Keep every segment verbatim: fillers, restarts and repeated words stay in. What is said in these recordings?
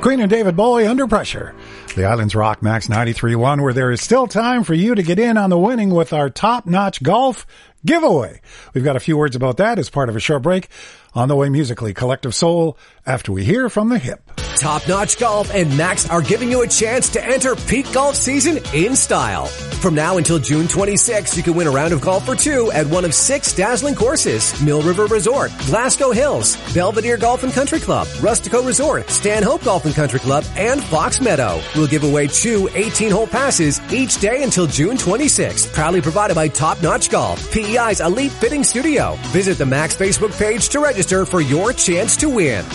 Queen and David Bowie, Under Pressure. The Islands Rock Max ninety-three point one, where there is still time for you to get in on the winning with our top-notch golf giveaway. We've got a few words about that as part of a short break. On the way musically, Collective Soul, after we hear from the hip. Top Notch Golf and Max are giving you a chance to enter peak golf season in style. From now until June twenty-sixth, you can win a round of golf for two at one of six dazzling courses: Mill River Resort, Glasgow Hills, Belvedere Golf and Country Club, Rustico Resort, Stanhope Golf and Country Club, and Fox Meadow. We'll give away two eighteen-hole passes each day until June twenty-sixth. Proudly provided by Top Notch Golf, P E I's elite fitting studio. Visit the Max Facebook page to register for your chance to win.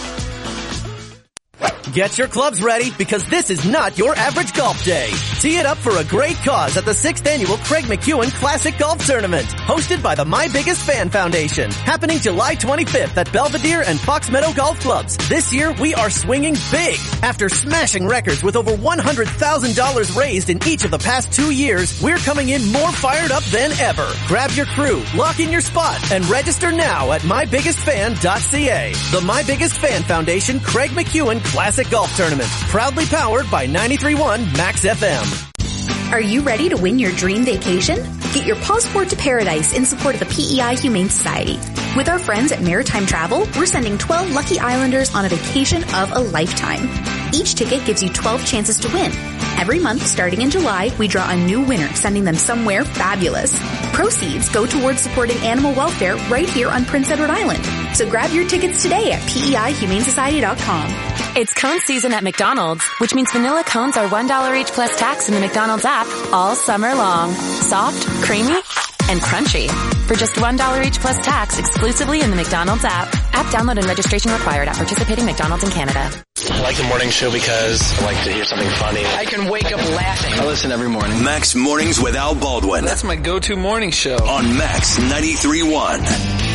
Get your clubs ready, because this is not your average golf day. Tee it up for a great cause at the sixth Annual Craig McEwen Classic Golf Tournament, hosted by the My Biggest Fan Foundation, happening July twenty-fifth at Belvedere and Fox Meadow Golf Clubs. This year, we are swinging big. After smashing records with over one hundred thousand dollars raised in each of the past two years, we're coming in more fired up than ever. Grab your crew, lock in your spot, and register now at my biggest fan dot c a. The My Biggest Fan Foundation Craig McEwen Classic Golf Tournament, proudly powered by ninety-three point one Max F M. Are you ready to win your dream vacation? Get your passport to paradise in support of the P E I Humane Society. With our friends at Maritime Travel, we're sending twelve lucky islanders on a vacation of a lifetime. Each ticket gives you twelve chances to win. Every month, starting in July, we draw a new winner, sending them somewhere fabulous. Proceeds go towards supporting animal welfare right here on Prince Edward Island. So grab your tickets today at P E I humane society dot com. It's cone season at McDonald's, which means vanilla cones are one dollar each plus tax in the McDonald's app all summer long. Soft, creamy, and crunchy. For just one dollar each plus tax exclusively in the McDonald's app. App download and registration required at participating McDonald's in Canada. I like the morning show because I like to hear something funny. I can wake up laughing. I listen every morning. Max Mornings with Al Baldwin. That's my go-to morning show. On Max ninety-three point one.